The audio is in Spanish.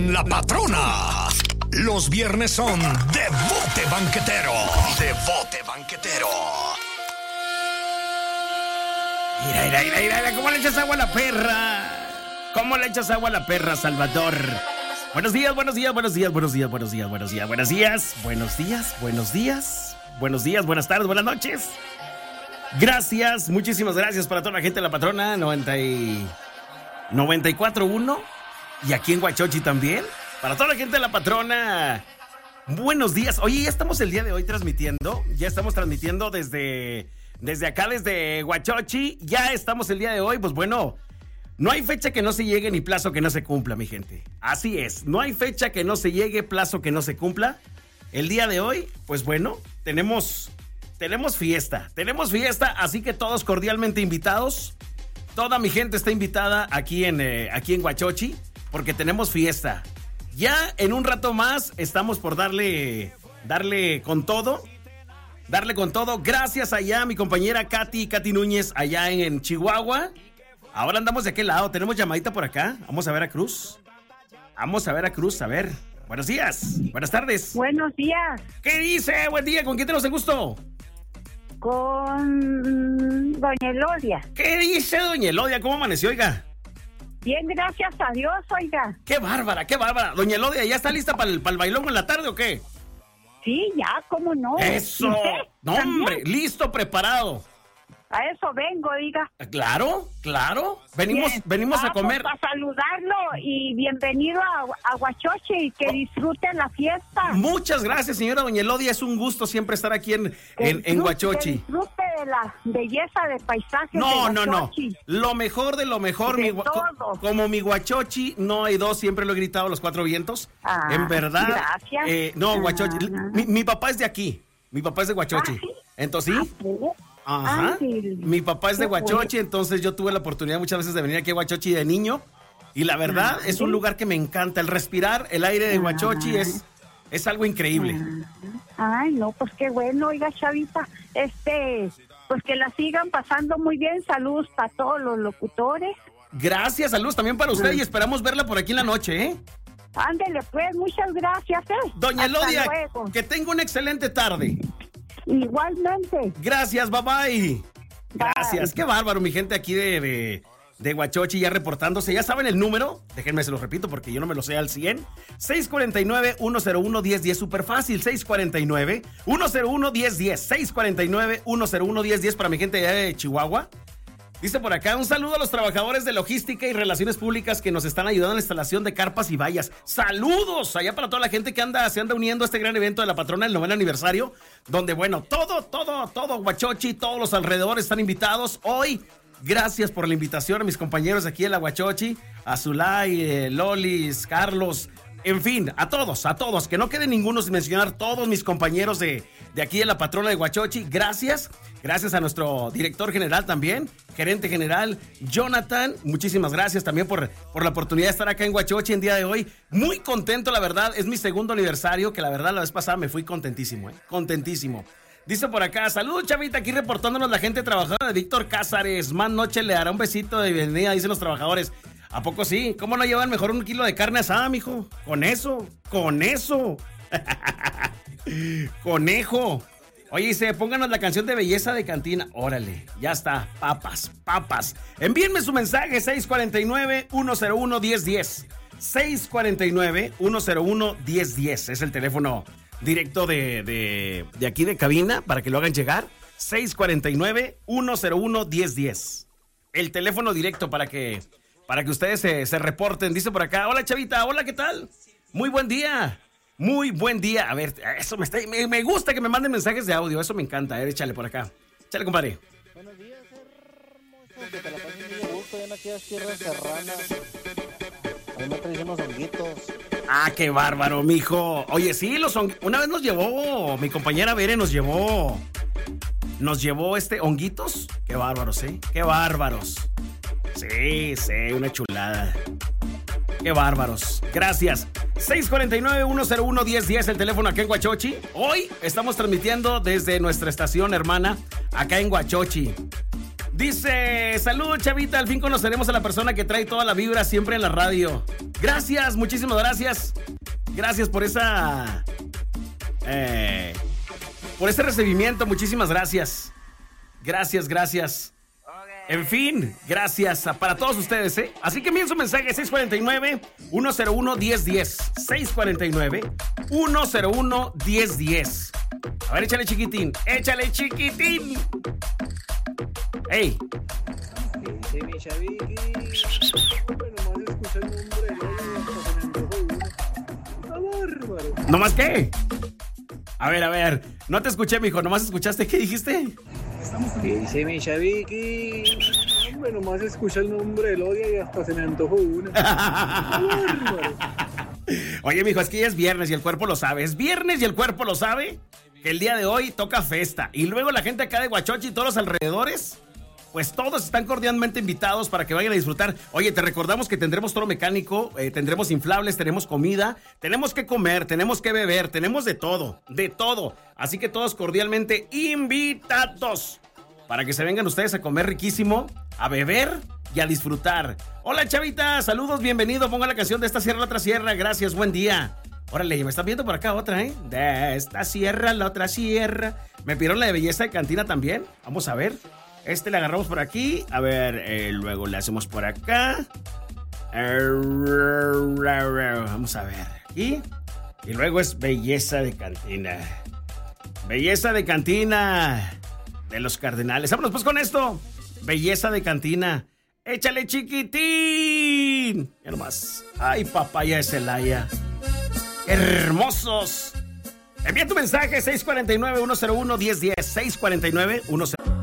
La Patrona. Los viernes son de Bote Banquetero. De Bote Banquetero. Mira, ¿cómo le echas agua a la perra? ¿Cómo le echas agua a la perra, Salvador? Buenos días. Buenos días, buenas tardes, buenas noches. Gracias, muchísimas gracias para toda la gente de La Patrona 94.1 y aquí en Huachochi también. Para toda la gente de La Patrona, buenos días. Oye, ya estamos el día de hoy transmitiendo. Ya estamos transmitiendo desde acá, desde Huachochi. Ya estamos el día de hoy. Pues bueno, no hay fecha que no se llegue ni plazo que no se cumpla, mi gente. Así es, no hay fecha que no se llegue, plazo que no se cumpla. El día de hoy, pues bueno, tenemos fiesta, así que todos cordialmente invitados. Toda mi gente está invitada aquí en Huachochi, porque tenemos fiesta. Ya en un rato más estamos por darle con todo. Gracias allá a mi compañera Katy Núñez, allá en Chihuahua. Ahora andamos de aquel lado, tenemos llamadita por acá. Vamos a Veracruz, a ver. Buenos días, buenas tardes. Buenos días. ¿Qué dice? Buen día, ¿con quién tenemos el gusto? Con doña Elodia. ¿Qué dice doña Elodia? ¿Cómo amaneció, oiga? Bien, gracias a Dios, oiga. ¡Qué bárbara! Doña Elodia, ¿ya está lista para el bailón en la tarde o qué? Sí, ya, ¿cómo no? ¡Eso! No, hombre, listo, preparado. A eso vengo, oiga. Claro. Venimos a comer. Para saludarlo y bienvenido a Huachochi y que disfrute la fiesta. Muchas gracias, señora doña Elodia. Es un gusto siempre estar aquí en Huachochi. Que disfrute de la belleza de paisajes de Huachochi. No. Lo mejor de lo mejor. Como mi Huachochi, no hay dos. Siempre lo he gritado a los cuatro vientos. En verdad. Gracias. Huachochi. Mi papá es de aquí. Mi papá es de Huachochi. ¿Sí? Entonces, ¿sí? Ajá. Mi papá es de Huachochi, entonces yo tuve la oportunidad muchas veces de venir aquí a Huachochi de niño. Y la verdad es un lugar que me encanta. El respirar el aire de Huachochi es algo increíble. Ay, no, pues qué bueno, oiga, chavita. Pues que la sigan pasando muy bien. Saludos para todos los locutores. Gracias, saludos también para usted y esperamos verla por aquí en la noche, ¿eh? Ándele, pues, muchas gracias, Doña Elodia, luego. Que tenga una excelente tarde. Igualmente. Gracias, bye. Gracias, Bye. qué bárbaro, mi gente aquí de Huachochi ya reportándose. Ya saben el número, déjenme se lo repito porque yo no me lo sé al 100. 649-101-1010, súper fácil, 649-101-1010. 649-101-1010 para mi gente allá de Chihuahua. Dice por acá, un saludo a los trabajadores de logística y relaciones públicas que nos están ayudando en la instalación de carpas y vallas. ¡Saludos! Allá para toda la gente que se anda uniendo a este gran evento de La Patrona, el 9º aniversario, donde, bueno, todo Huachochi, todos los alrededores están invitados. Hoy, gracias por la invitación a mis compañeros aquí en la Huachochi, a Zulay, Lolis, Carlos, en fin, a todos, que no quede ninguno sin mencionar, todos mis compañeros de aquí de La Patrona de Huachochi, gracias a nuestro director general también, gerente general, Jonathan, muchísimas gracias también por la oportunidad de estar acá en Huachochi en día de hoy, muy contento, la verdad, es mi segundo aniversario, que la verdad la vez pasada me fui contentísimo, contentísimo. Dice por acá, saludos chavita, aquí reportándonos la gente trabajadora de Víctor Cázares, más noche le dará un besito de bienvenida, dicen los trabajadores. ¿A poco sí? ¿Cómo no llevan mejor un kilo de carne asada, mijo? Con eso. Conejo. Oye, dice, pónganos la canción de Belleza de Cantina. Órale, ya está. Papas. Envíenme su mensaje, 649-101-1010. 649-101-1010. Es el teléfono directo de aquí de cabina para que lo hagan llegar. 649-101-1010. El teléfono directo para que ustedes se reporten. Dice por acá, hola chavita, hola, ¿qué tal? Muy buen día. A ver, eso me gusta que me manden mensajes de audio, eso me encanta. A ver, échale por acá. Échale, compadre. Buenos días, hermoso. Que te la pases muy a gusto en aquellas tierras serranas. A mí me traes unos honguitos. Ah, qué bárbaro, mijo. Oye, sí, una vez nos llevó, mi compañera Bere nos llevó honguitos. Qué bárbaros, ¿eh? Qué bárbaros. Sí, una chulada. Qué bárbaros. Gracias. 649-101-1010, el teléfono acá en Huachochi. Hoy estamos transmitiendo desde nuestra estación hermana acá en Huachochi. Dice, salud, Chavita, al fin conoceremos a la persona que trae toda la vibra siempre en la radio. Gracias, muchísimas gracias. Gracias por esa... por ese recibimiento, muchísimas gracias. Gracias. En fin, gracias para todos ustedes, ¿eh? Así que envíen su mensaje 649-101-1010. 649-101-1010. A ver, échale chiquitín. ¡Ey! Dice mi Chaviki, hombre, nomás escucha el nombre de bárbaro. ¿Nomás qué? A ver, no te escuché, mijo, nomás escuchaste, ¿qué dijiste? Dice mi Chaviki, hombre, nomás escucha el nombre del odia y hasta se me antojó una. Bárbaro. Oye, mijo, es que ya es viernes y el cuerpo lo sabe. Es viernes y el cuerpo lo sabe que el día de hoy toca festa. Y luego la gente acá de Huachochi y todos los alrededores, pues todos están cordialmente invitados para que vayan a disfrutar. Oye, te recordamos que tendremos toro mecánico, tendremos inflables, tenemos comida, tenemos que comer, tenemos que beber, tenemos de todo. Así que todos cordialmente invitados para que se vengan ustedes a comer riquísimo, a beber y a disfrutar. Hola, Chavita, saludos, bienvenido. Ponga la canción de esta sierra, la otra sierra. Gracias, buen día. Órale, me están viendo por acá otra, ¿eh? De esta sierra, la otra sierra. Me pidieron la de belleza de cantina también. Vamos a ver. Le agarramos por aquí. A ver, luego le hacemos por acá. Vamos a ver. Aquí. Y luego es belleza de cantina. Belleza de cantina. De los Cardenales. Vámonos pues con esto. Belleza de cantina. Échale chiquitín. Ya nomás. Ay, papaya de Celaya. Hermosos. Envía tu mensaje 649-101-1010. 649-101.